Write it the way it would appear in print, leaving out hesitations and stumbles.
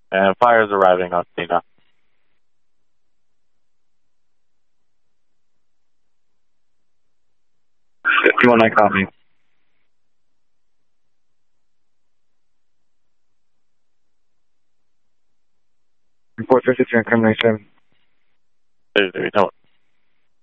And fire is arriving on scene now. You want to copy? 453 on Criminal 7. 33, no.